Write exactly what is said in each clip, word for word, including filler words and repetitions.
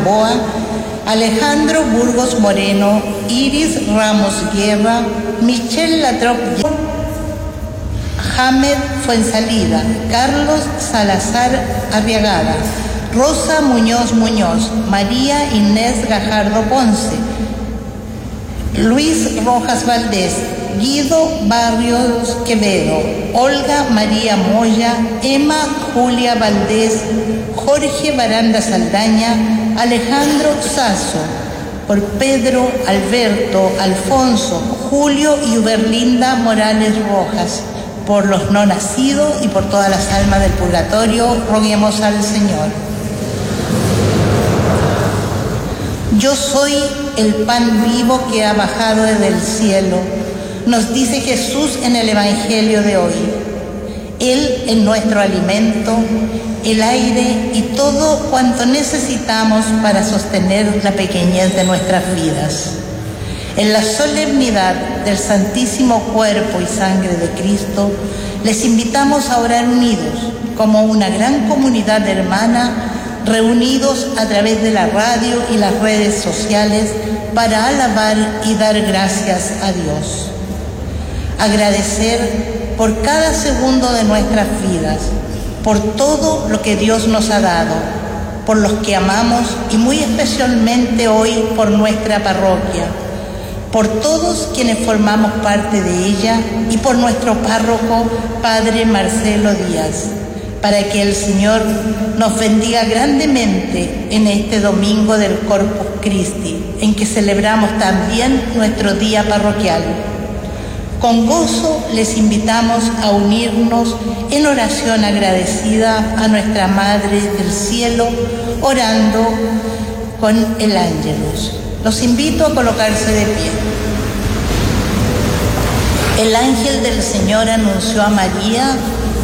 Gamboa, Alejandro Burgos Moreno, Iris Ramos Guerra, Michelle Latrop, Hamed Fuensalida, Carlos Salazar Arriagada, Rosa Muñoz Muñoz, María Inés Gajardo Ponce, Luis Rojas Valdés, Guido Barrios Quevedo, Olga María Moya, Emma Julia Valdés, Jorge Baranda Saldaña, Alejandro Sasso, por Pedro, Alberto, Alfonso, Julio y Uberlinda Morales Rojas, por los no nacidos y por todas las almas del purgatorio, roguemos al Señor. Yo soy el pan vivo que ha bajado desde el cielo, nos dice Jesús en el Evangelio de hoy. Él es nuestro alimento, el aire y todo cuanto necesitamos para sostener la pequeñez de nuestras vidas. En la solemnidad del Santísimo Cuerpo y Sangre de Cristo, les invitamos a orar unidos, como una gran comunidad hermana, reunidos a través de la radio y las redes sociales para alabar y dar gracias a Dios. Agradecer por cada segundo de nuestras vidas, por todo lo que Dios nos ha dado, por los que amamos y muy especialmente hoy por nuestra parroquia, por todos quienes formamos parte de ella y por nuestro párroco, Padre Marcelo Díaz, para que el Señor nos bendiga grandemente en este domingo del Corpus Christi, en que celebramos también nuestro día parroquial. Con gozo les invitamos a unirnos en oración agradecida a nuestra Madre del Cielo, orando con el Ángelus. Los invito a colocarse de pie. El ángel del Señor anunció a María: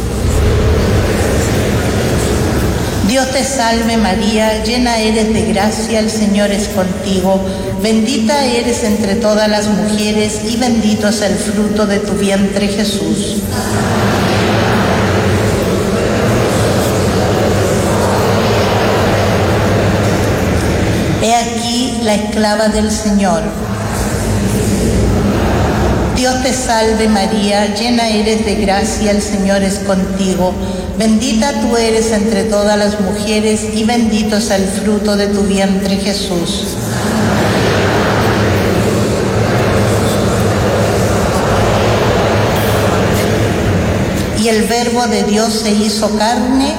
Dios te salve María, llena eres de gracia, el Señor es contigo, bendita eres entre todas las mujeres y bendito es el fruto de tu vientre Jesús. He aquí la esclava del Señor. Dios te salve María, llena eres de gracia, el Señor es contigo. Bendita tú eres entre todas las mujeres y bendito es el fruto de tu vientre Jesús. Y el Verbo de Dios se hizo carne.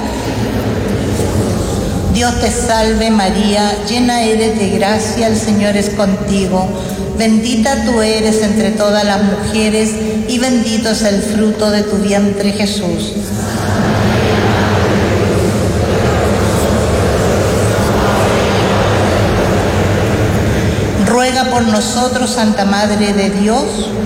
Dios te salve María, llena eres de gracia, el Señor es contigo. Bendita tú eres entre todas las mujeres y bendito es el fruto de tu vientre Jesús. Ruega por nosotros, Santa Madre de Dios.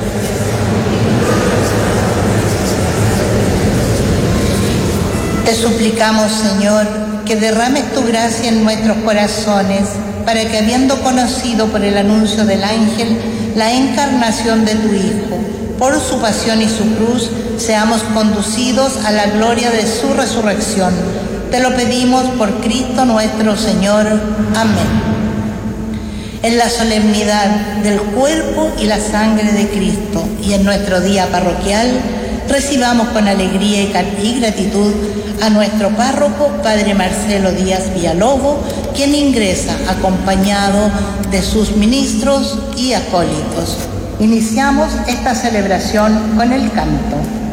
Te suplicamos, Señor, que derrames tu gracia en nuestros corazones, para que, habiendo conocido por el anuncio del ángel la encarnación de tu Hijo, por su pasión y su cruz, seamos conducidos a la gloria de su resurrección. Te lo pedimos por Cristo nuestro Señor. Amén. En la solemnidad del cuerpo y la sangre de Cristo y en nuestro día parroquial, recibamos con alegría y gratitud a nuestro párroco, Padre Marcelo Díaz Villalobos, quien ingresa acompañado de sus ministros y acólitos. Iniciamos esta celebración con el canto.